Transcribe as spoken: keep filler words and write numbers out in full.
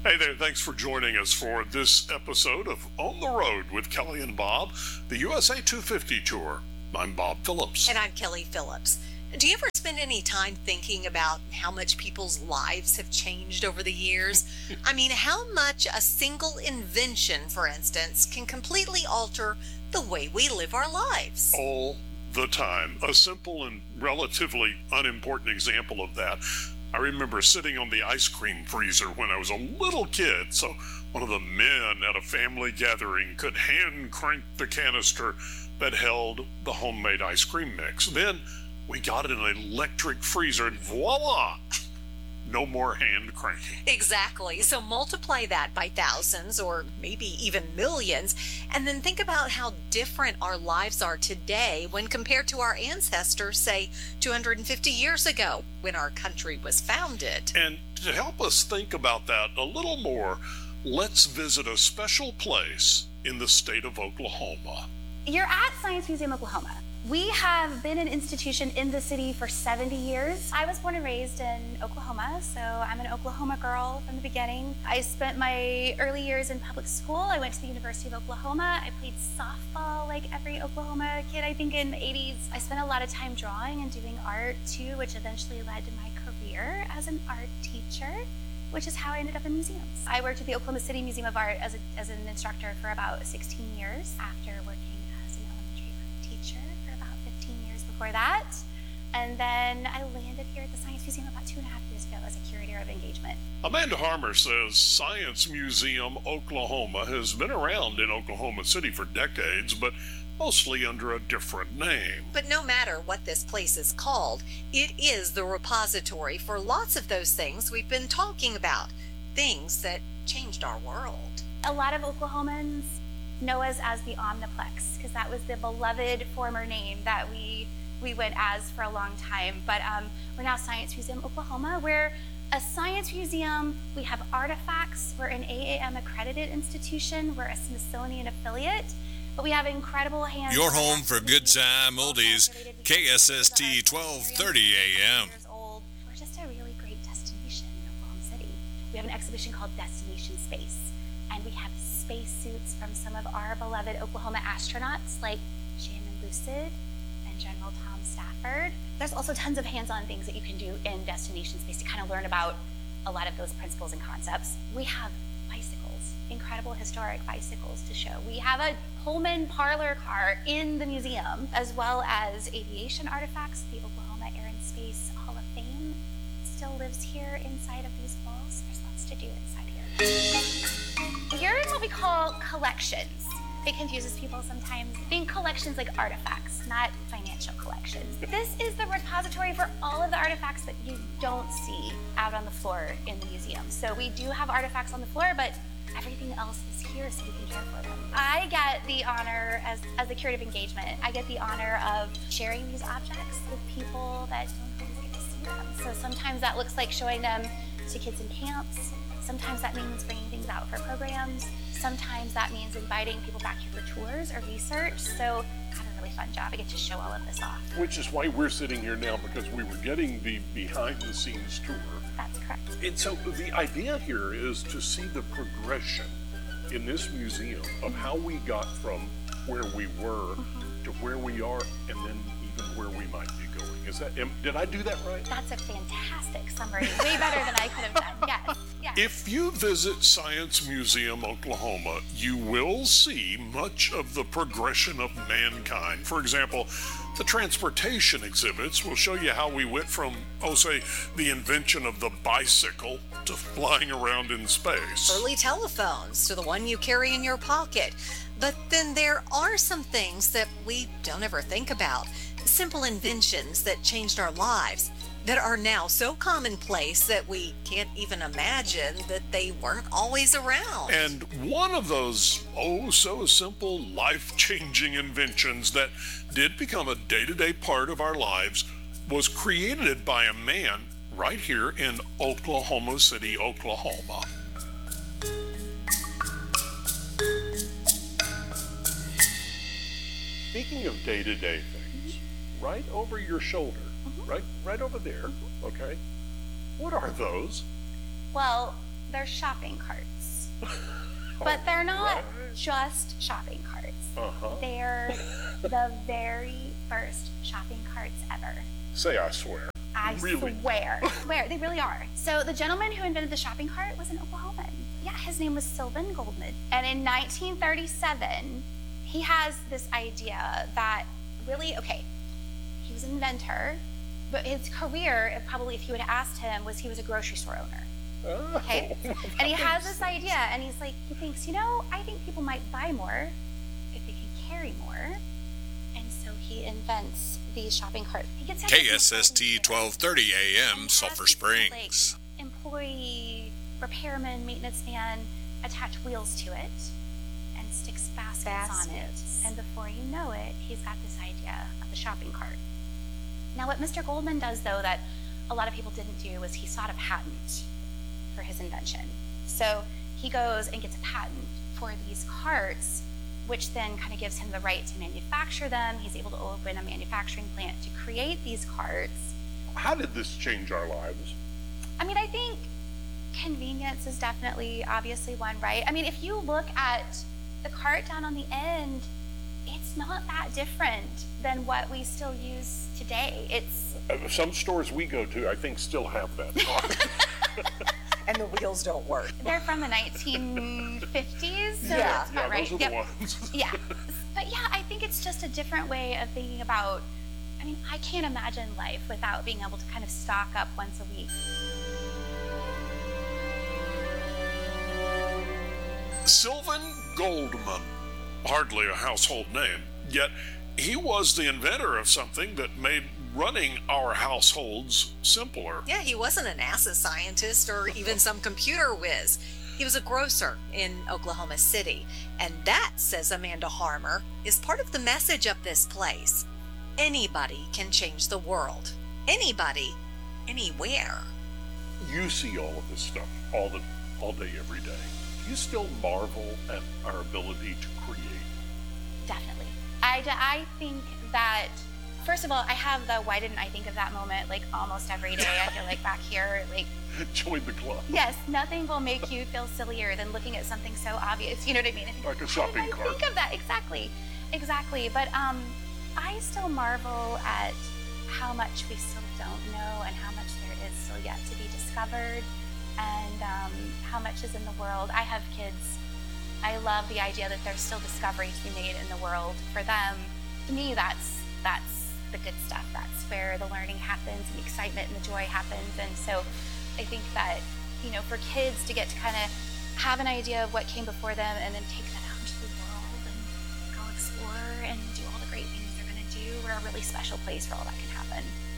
Hey there, thanks for joining us for this episode of On the Road with Kelly and Bob, the U S A two fifty Tour. I'm Bob Phillips. And I'm Kelly Phillips. Do you ever spend any time thinking about how much people's lives have changed over the years? I mean, how much a single invention, for instance, can completely alter the way we live our lives? All the time. A simple and relatively unimportant example of that. I remember sitting on the ice cream freezer when I was a little kid, so one of the men at a family gathering could hand crank the canister that held the homemade ice cream mix. Then we got an electric freezer and voila! No more hand cranking. Exactly. So multiply that by thousands or maybe even millions, and then think about how different our lives are today when compared to our ancestors, say, two hundred fifty years ago when our country was founded. And to help us think about that a little more, let's visit a special place in the state of Oklahoma. You're at Science Museum Oklahoma. We have been an institution in the city for seventy years. I was born and raised in Oklahoma, so I'm an Oklahoma girl from the beginning. I spent my early years in public school. I went to the University of Oklahoma. I played softball like every Oklahoma kid, I think, in the eighties. I spent a lot of time drawing and doing art too, which eventually led to my career as an art teacher, which is how I ended up in museums. I worked at the Oklahoma City Museum of Art as, a, as an instructor for about sixteen years after working as an elementary art teacher for about fifteen years before that. And then I landed here at the Science Museum about two and a half years ago as a curator of engagement. Amanda Harmer says Science Museum Oklahoma has been around in Oklahoma City for decades, but mostly under a different name. But no matter what this place is called, it is the repository for lots of those things we've been talking about, things that changed our world. A lot of Oklahomans know us as the Omniplex, because that was the beloved former name that we we went as for a long time. But um, we're now Science Museum Oklahoma. We're a science museum. We have artifacts. We're an A A M accredited institution. We're a Smithsonian affiliate. But we have incredible hands. Your home for good time oldies, K S S T twelve thirty A M. We're just a really great destination in Oklahoma City. We have an exhibition called Destination Space, and we have spacesuits from some of our beloved Oklahoma astronauts like Shannon Lucid and General Tom Stafford. There's also tons of hands-on things that you can do in Destination Space to kind of learn about a lot of those principles and concepts. We have bicycles, incredible historic bicycles to show. We have a Pullman parlor car in the museum, as well as aviation artifacts. The Oklahoma Air and Space Hall of Fame still lives here inside of these walls. There's lots to do inside here. You're in what we call collections. It confuses people sometimes. Think collections like artifacts, not financial collections. This is the repository for all of the artifacts that you don't see out on the floor in the museum. So we do have artifacts on the floor, but everything else is here so we can care for them. I get the honor, as, as the curative engagement, I get the honor of sharing these objects with people that don't always get to see them. So sometimes that looks like showing them to kids in camps. Sometimes that means bringing things out for programs. Sometimes that means inviting people back here for tours or research. So I have a really fun job. I get to show all of this off. Which is why we're sitting here now, because we were getting the behind-the-scenes tour. That's correct. And so the idea here is to see the progression in this museum of how we got from where we were mm-hmm. to where we are, and then even where we might be going. Is that, am, did I do that right? That's a fantastic summary. Way better than I could have done. Yes. Yes. If you visit Science Museum Oklahoma, you will see much of the progression of mankind. For example, the transportation exhibits will show you how we went from, oh, say, the invention of the bicycle to flying around in space. Early telephones to the one you carry in your pocket. But then there are some things that we don't ever think about. Simple inventions that changed our lives that are now so commonplace that we can't even imagine that they weren't always around. And one of those oh so simple life-changing inventions that did become a day-to-day part of our lives was created by a man right here in Oklahoma City, Oklahoma. Speaking of day-to-day things, right over your shoulder, mm-hmm. right right over there, mm-hmm. okay? What are those? Well, they're shopping carts. But they're not Right. just shopping carts. Uh-huh. They're the very first shopping carts ever. Say I swear. I Really? swear. swear, they really are. So the gentleman who invented the shopping cart was an Oklahoman. Yeah, his name was Sylvan Goldman. And in nineteen thirty-seven, he has this idea that really, okay, he was an inventor, but his career, if probably if you would have asked him, was he was a grocery store owner. Oh, Okay? And he has this idea, and he's like, he thinks, you know, I think people might buy more if they can carry more. And so he invents these shopping carts. He gets K S S T twelve thirty A M, Sulphur Springs. Like, employee, repairman, maintenance man attach wheels to it and sticks baskets, on it. Baskets. And before you know it, he's got this idea of the shopping cart. Now, what Mister Goldman does, though, that a lot of people didn't do, was he sought a patent for his invention. So he goes and gets a patent for these carts, which then kind of gives him the right to manufacture them. He's able to open a manufacturing plant to create these carts. How did this change our lives? I mean, I think convenience is definitely obviously one, right? I mean, if you look at the cart down on the end, it's not that different than what we still use today. It's Uh, Some stores we go to, I think, still have that cart. And the wheels don't work. they're from the nineteen fifties, so Yeah. that's about Yeah, right. those are the Yep. ones. Yeah. But yeah, I think it's just a different way of thinking about, I mean, I can't imagine life without being able to kind of stock up once a week. Sylvan Goldman. Hardly a household name, yet he was the inventor of something that made running our households simpler. Yeah, he wasn't a NASA scientist or even some computer whiz. He was a grocer in Oklahoma City. And that, says Amanda Harmer, is part of the message of this place. Anybody can change the world. Anybody, anywhere. You see all of this stuff all the all day, every day. Do you still marvel at our ability to create? Definitely. I, I think that, first of all, I have the why didn't I think of that moment like almost every day. I feel like back here, like, Join the club. yes, nothing will make you feel sillier than looking at something so obvious. You know what I mean? I think, Like a "Why shopping didn't I cart." think of that. Exactly. Exactly. But um, I still marvel at how much we still don't know and how much there is still yet to be discovered and um, how much is in the world. I have kids. I love the idea that there's still discovery to be made in the world for them. To me, that's that's the good stuff. That's where the learning happens and the excitement and the joy happens. And so I think that, you know, for kids to get to kind of have an idea of what came before them and then take that out into the world and go explore and do all the great things they're going to do, we're a really special place for all that can happen.